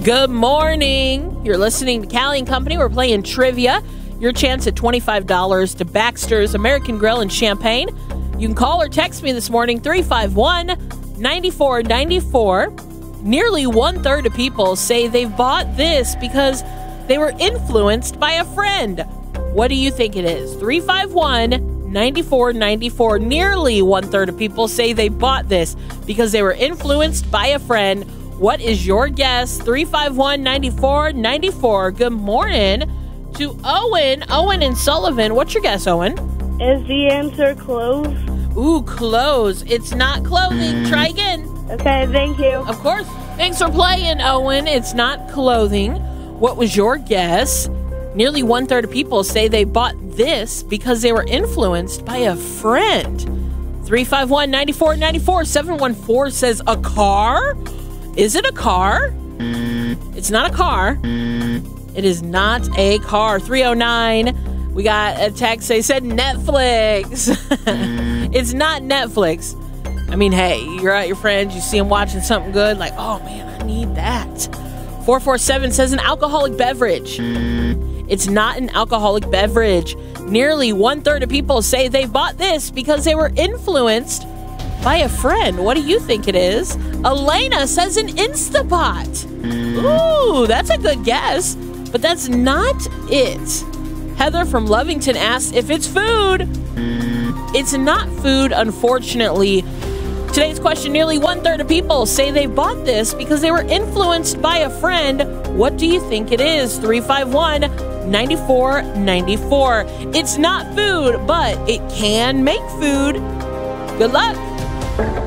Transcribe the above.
Good morning. You're listening to Callie and Company. We're playing trivia. Your chance at $25 to Baxter's American Grill in Champaign. You can call or text me this morning, 351-9494. Nearly one-third of people say they've bought this because they were influenced by a friend. What do you think it is? 351-9494. Nearly one-third of people say they bought this because they were influenced by a friend. What is your guess? 351-9494. Good morning to Owen. Owen and Sullivan. What's your guess, Owen? Is the answer clothes? Ooh, clothes. It's not clothing. Try again. Okay, thank you. Of course. Thanks for playing, Owen. It's not clothing. What was your guess? Nearly one-third of people say they bought this because they were influenced by a friend. 351-9494. 714 says a car? Is it a car? It's not a car. It is not a car. 309. We got a text. They said Netflix. It's not Netflix. I mean, hey, you're out with your friends. You see them watching something good. Like, oh, man, I need that. 447 says an alcoholic beverage. It's not an alcoholic beverage. Nearly one-third of people say they bought this because they were influenced by a friend. What do you think it is? Elena says an Instapot. Ooh, that's a good guess, but that's not it. Heather from Lovington asked if it's food. It's not food, unfortunately. Today's question, nearly one-third of people say they bought this because they were influenced by a friend. What do you think it is? 351-9494. It's not food, but it can make food. Good luck.